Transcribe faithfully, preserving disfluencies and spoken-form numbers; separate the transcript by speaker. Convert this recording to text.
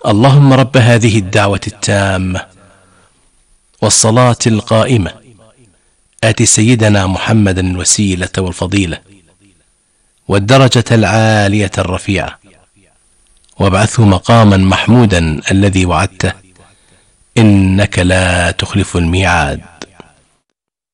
Speaker 1: اللهم رب هذه الدعوة التامة والصلاة القائمة آت سيدنا محمدا الوسيلة والفضيلة والدرجة العالية الرفيعة وابعثه مقاما محمودا الذي وعدته إنك لا تخلف الميعاد.